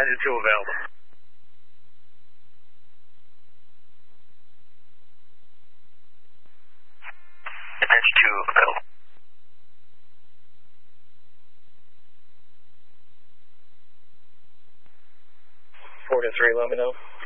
Engine 2 available. Engine 2 available. 4 to 3, let me know.